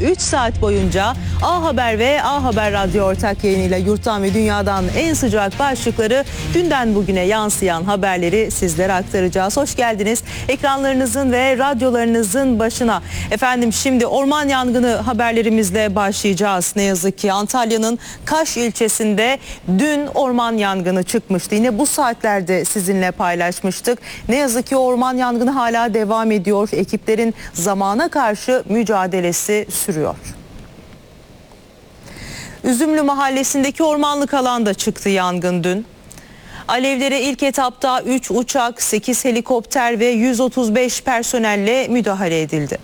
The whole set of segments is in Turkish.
3 saat boyunca A Haber ve A Haber Radyo ortak yayınıyla yurttan ve dünyadan en sıcak başlıkları, dünden bugüne yansıyan haberleri sizlere aktaracağız. Hoş geldiniz ekranlarınızın ve radyolarınızın başına. Efendim, şimdi orman yangını haberlerimizle başlayacağız. Ne yazık ki Antalya'nın Kaş ilçesinde dün orman yangını çıkmıştı. Yine bu saatlerde sizinle paylaşmıştık. Ne yazık ki orman yangını hala devam ediyor. Ekiplerin zamana karşı mücadelesi sürüyor. Üzümlü mahallesindeki ormanlık alanda çıktı yangın dün. Alevlere ilk etapta 3 uçak, 8 helikopter ve 135 personelle müdahale edildi.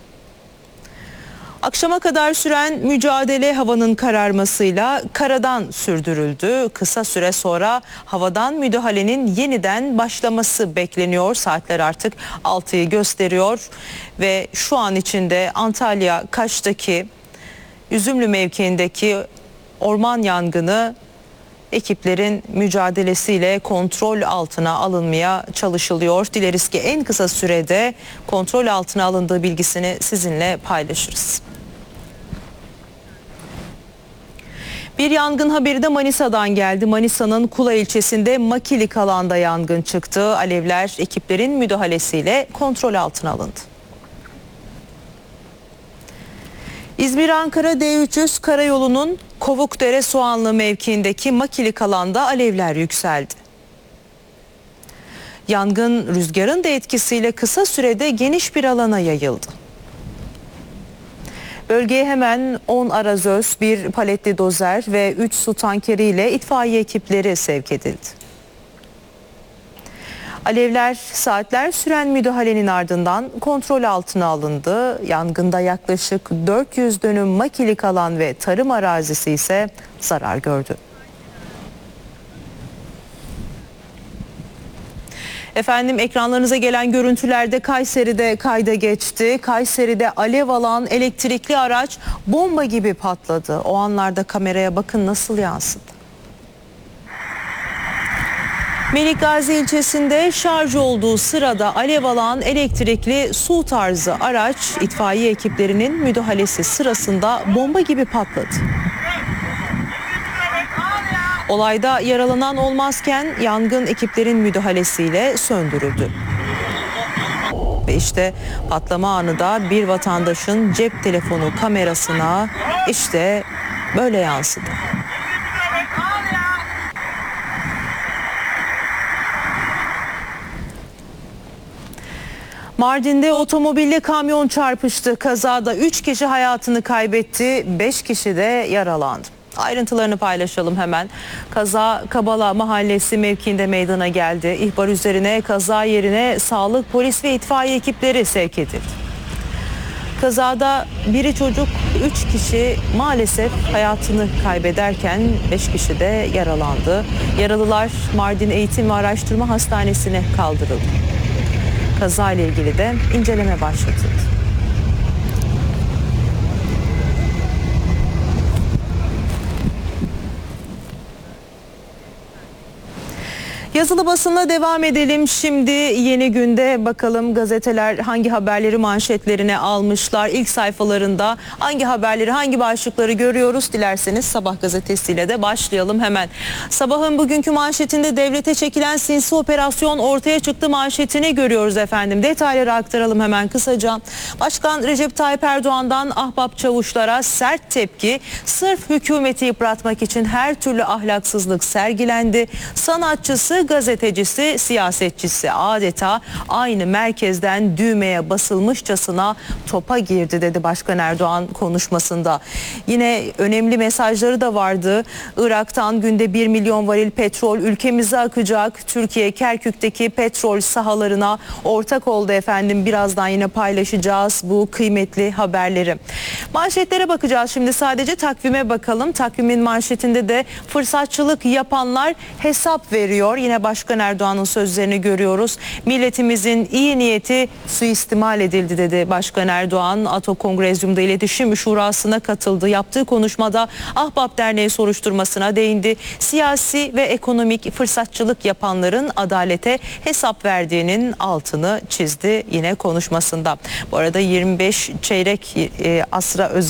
Akşama kadar süren mücadele havanın kararmasıyla karadan sürdürüldü. Kısa süre sonra havadan müdahalenin yeniden başlaması bekleniyor. Saatler artık 6'yı gösteriyor ve şu an içinde Antalya Kaş'taki Üzümlü mevkiindeki orman yangını ekiplerin mücadelesiyle kontrol altına alınmaya çalışılıyor. Dileriz ki en kısa sürede kontrol altına alındığı bilgisini sizinle paylaşırız. Bir yangın haberi de Manisa'dan geldi. Manisa'nın Kula ilçesinde Makilik alanda yangın çıktı. Alevler ekiplerin müdahalesiyle kontrol altına alındı. İzmir-Ankara D300 karayolunun Kovukdere Soğanlı mevkiindeki Makilik alanda alevler yükseldi. Yangın rüzgarın da etkisiyle kısa sürede geniş bir alana yayıldı. Bölgeye hemen 10 arazöz, bir paletli dozer ve 3 su tankeriyle itfaiye ekipleri sevk edildi. Alevler saatler süren müdahalenin ardından kontrol altına alındı. Yangında yaklaşık 400 dönüm makilik alan ve tarım arazisi ise zarar gördü. Efendim, ekranlarınıza gelen görüntülerde Kayseri'de kayda geçti. Kayseri'de alev alan elektrikli araç bomba gibi patladı. O anlarda kameraya bakın nasıl yansıdı. Melikgazi ilçesinde şarj olduğu sırada alev alan elektrikli su tarzı araç itfaiye ekiplerinin müdahalesi sırasında bomba gibi patladı. Olayda yaralanan olmazken yangın ekiplerin müdahalesiyle söndürüldü. Ve işte patlama anı da bir vatandaşın cep telefonu kamerasına işte böyle yansıdı. Mardin'de otomobille kamyon çarpıştı. Kazada 3 kişi hayatını kaybetti, 5 kişi de yaralandı. Ayrıntılarını paylaşalım hemen. Kaza Kabala Mahallesi mevkiinde meydana geldi. İhbar üzerine kaza yerine sağlık, polis ve itfaiye ekipleri sevk edildi. Kazada biri çocuk, 3 kişi maalesef hayatını kaybederken 5 kişi de yaralandı. Yaralılar Mardin Eğitim ve Araştırma Hastanesi'ne kaldırıldı. Kaza ile ilgili de inceleme başlatıldı. Yazılı basınla devam edelim. Şimdi Yeni Günde bakalım gazeteler hangi haberleri manşetlerine almışlar. İlk sayfalarında hangi haberleri, hangi başlıkları görüyoruz? Dilerseniz Sabah gazetesiyle de başlayalım hemen. Sabah'ın bugünkü manşetinde devlete çekilen sinsi operasyon ortaya çıktı manşetini görüyoruz efendim. Detayları aktaralım hemen kısaca. Başkan Recep Tayyip Erdoğan'dan ahbap çavuşlara sert tepki. Sırf hükümeti yıpratmak için her türlü ahlaksızlık sergilendi. Sanatçısı, gazetecisi, siyasetçisi adeta aynı merkezden düğmeye basılmışçasına topa girdi dedi Başkan Erdoğan konuşmasında. Yine önemli mesajları da vardı. Irak'tan günde 1 milyon varil petrol ülkemize akacak. Türkiye Kerkük'teki petrol sahalarına ortak oldu efendim. Birazdan yine paylaşacağız bu kıymetli haberleri. Manşetlere bakacağız şimdi, sadece takvime bakalım. Takvimin manşetinde de fırsatçılık yapanlar hesap veriyor. Yine Başkan Erdoğan'ın sözlerini görüyoruz. Milletimizin iyi niyeti suistimal edildi dedi Başkan Erdoğan. Ato Kongrezyum'da iletişim şurasına katıldı. Yaptığı konuşmada Ahbap Derneği soruşturmasına değindi. Siyasi ve ekonomik fırsatçılık yapanların adalete hesap verdiğinin altını çizdi yine konuşmasında. Bu arada 25 çeyrek asra özel